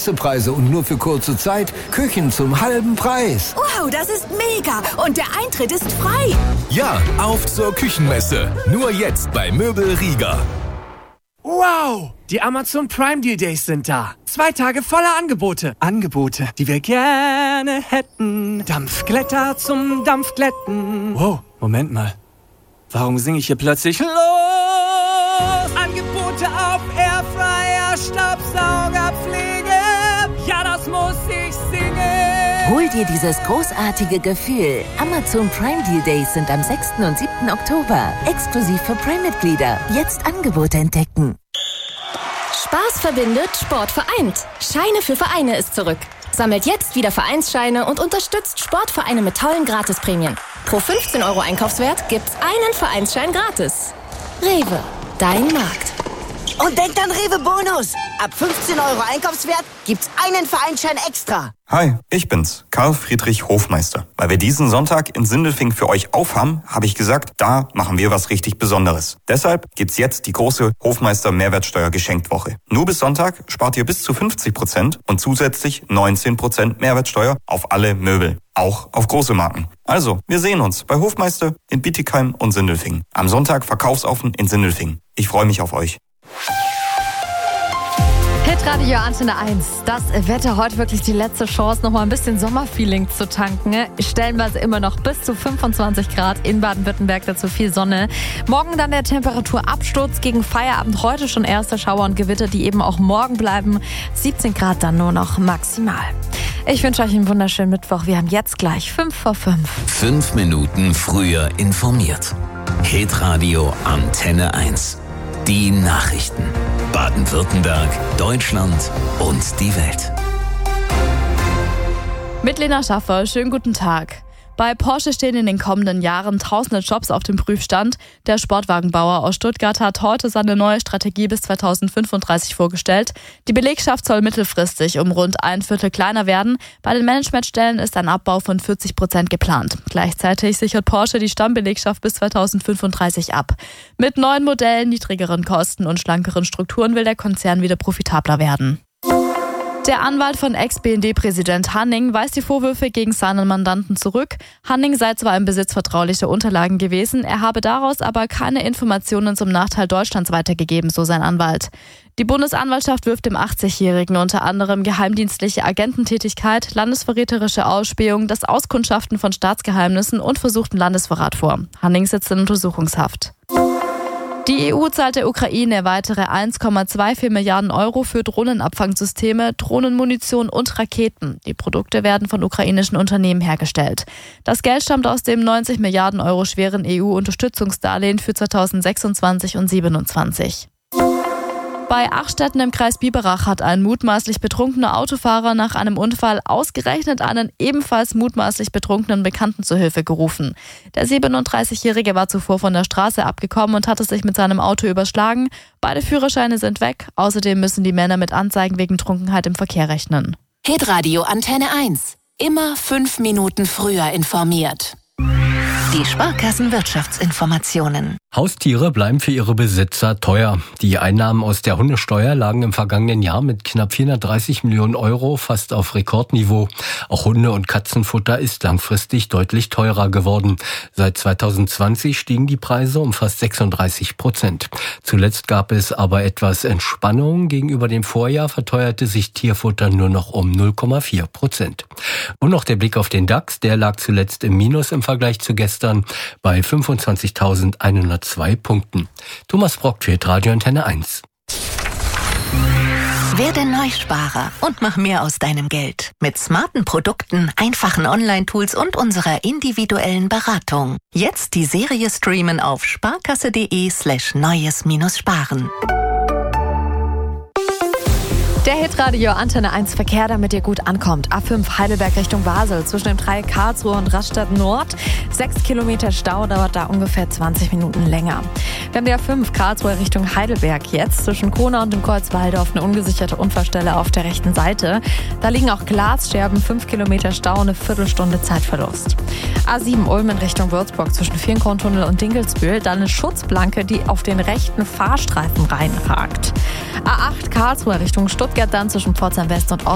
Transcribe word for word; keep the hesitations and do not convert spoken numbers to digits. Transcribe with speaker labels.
Speaker 1: Messepreise und nur für kurze Zeit Küchen zum halben Preis.
Speaker 2: Wow, das ist mega! Und der Eintritt ist frei!
Speaker 3: Ja, auf zur Küchenmesse. Nur jetzt bei Möbel Rieger.
Speaker 4: Wow! Die Amazon Prime Deal Days sind da. Zwei Tage voller Angebote. Angebote, die wir gerne hätten. Dampfglätter zum Dampfglätten. Wow, Moment mal. Warum singe ich hier plötzlich los? Angebote auf Airfryer, Staubsaugerpflege. Ja, das muss ich singen.
Speaker 5: Hol dir dieses großartige Gefühl. Amazon Prime Deal Days sind am sechsten und siebten Oktober. Exklusiv für Prime-Mitglieder. Jetzt Angebote entdecken.
Speaker 6: Spaß verbindet, Sport vereint. Scheine für Vereine ist zurück. Sammelt jetzt wieder Vereinsscheine und unterstützt Sportvereine mit tollen Gratisprämien. Pro fünfzehn Euro Einkaufswert gibt's einen Vereinsschein gratis. Rewe, dein Markt.
Speaker 7: Und denkt an Rewe Bonus. Ab fünfzehn Euro Einkaufswert gibt's einen Vereinsschein extra.
Speaker 8: Hi, ich bin's, Karl Friedrich Hofmeister. Weil wir diesen Sonntag in Sindelfingen für euch aufhaben, habe ich gesagt, da machen wir was richtig Besonderes. Deshalb gibt's jetzt die große Hofmeister Mehrwertsteuer Geschenkwoche. Nur bis Sonntag spart ihr bis zu fünfzig Prozent und zusätzlich neunzehn Prozent Mehrwertsteuer auf alle Möbel. Auch auf große Marken. Also, wir sehen uns bei Hofmeister in Bietigheim und Sindelfingen. Am Sonntag Verkaufsoffen in Sindelfingen. Ich freue mich auf euch.
Speaker 9: Hitradio Antenne eins. Das Wetter heute wirklich die letzte Chance, noch mal ein bisschen Sommerfeeling zu tanken. Stellenweise immer noch bis zu fünfundzwanzig Grad in Baden-Württemberg, dazu viel Sonne. Morgen dann der Temperaturabsturz, gegen Feierabend heute schon erste Schauer und Gewitter, die eben auch morgen bleiben. siebzehn Grad dann nur noch maximal. Ich wünsche euch einen wunderschönen Mittwoch. Wir haben jetzt gleich fünf vor fünf.
Speaker 3: Fünf Minuten früher informiert. Hitradio Antenne eins. Die Nachrichten. Baden-Württemberg, Deutschland und die Welt.
Speaker 10: Mit Lena Schaffer, schönen guten Tag. Bei Porsche stehen in den kommenden Jahren tausende Jobs auf dem Prüfstand. Der Sportwagenbauer aus Stuttgart hat heute seine neue Strategie bis zweitausendfünfunddreißig vorgestellt. Die Belegschaft soll mittelfristig um rund ein Viertel kleiner werden. Bei den Managementstellen ist ein Abbau von vierzig Prozent geplant. Gleichzeitig sichert Porsche die Stammbelegschaft bis zweitausendfünfunddreißig ab. Mit neuen Modellen, niedrigeren Kosten und schlankeren Strukturen will der Konzern wieder profitabler werden. Der Anwalt von Ex-B N D-Präsident Hanning weist die Vorwürfe gegen seinen Mandanten zurück. Hanning sei zwar im Besitz vertraulicher Unterlagen gewesen, er habe daraus aber keine Informationen zum Nachteil Deutschlands weitergegeben, so sein Anwalt. Die Bundesanwaltschaft wirft dem achtzigjährigen unter anderem geheimdienstliche Agententätigkeit, landesverräterische Ausspähung, das Auskundschaften von Staatsgeheimnissen und versuchten Landesverrat vor. Hanning sitzt in Untersuchungshaft. Die E U zahlt der Ukraine weitere eins Komma vierundzwanzig Milliarden Euro für Drohnenabfangsysteme, Drohnenmunition und Raketen. Die Produkte werden von ukrainischen Unternehmen hergestellt. Das Geld stammt aus dem neunzig Milliarden Euro schweren E U-Unterstützungsdarlehen für zweitausendsechsundzwanzig und zweitausendsiebenundzwanzig. Bei Achstetten im Kreis Biberach hat ein mutmaßlich betrunkener Autofahrer nach einem Unfall ausgerechnet einen ebenfalls mutmaßlich betrunkenen Bekannten zur Hilfe gerufen. Der siebenunddreißigjährige war zuvor von der Straße abgekommen und hatte sich mit seinem Auto überschlagen. Beide Führerscheine sind weg. Außerdem müssen die Männer mit Anzeigen wegen Trunkenheit im Verkehr rechnen.
Speaker 5: Hitradio Antenne eins. Immer fünf Minuten früher informiert. Die Sparkassen-Wirtschaftsinformationen.
Speaker 11: Haustiere bleiben für ihre Besitzer teuer. Die Einnahmen aus der Hundesteuer lagen im vergangenen Jahr mit knapp vierhundertdreißig Millionen Euro fast auf Rekordniveau. Auch Hunde- und Katzenfutter ist langfristig deutlich teurer geworden. Seit zweitausendzwanzig stiegen die Preise um fast sechsunddreißig Prozent. Zuletzt gab es aber etwas Entspannung. Gegenüber dem Vorjahr verteuerte sich Tierfutter nur noch um null Komma vier Prozent. Und noch der Blick auf den DAX. Der lag zuletzt im Minus im Vergleich zu gestern bei fünfundzwanzigtausendeinhundertzwei Punkten. Thomas Brock für Radio Antenne eins.
Speaker 5: Werde Neusparer und mach mehr aus deinem Geld. Mit smarten Produkten, einfachen Online-Tools und unserer individuellen Beratung. Jetzt die Serie streamen auf sparkasse.de slash neues-sparen.
Speaker 9: Der Hitradio Antenne eins Verkehr, damit ihr gut ankommt. A fünf Heidelberg Richtung Basel, zwischen dem Dreieck Karlsruhe und Rastatt Nord. Sechs Kilometer Stau, dauert da ungefähr zwanzig Minuten länger. Wir haben die A fünf Karlsruhe Richtung Heidelberg jetzt. Zwischen Kona und dem Kreuz Walldorf eine ungesicherte Unfallstelle auf der rechten Seite. Da liegen auch Glasscherben, fünf Kilometer Stau, eine Viertelstunde Zeitverlust. A sieben Ulm in Richtung Würzburg, zwischen Vierenkorntunnel und Dinkelsbühl. Da eine Schutzblanke, die auf den rechten Fahrstreifen reinragt. A acht Karlsruhe Richtung Stuttgart, dann zwischen Pforzheim West und Ost.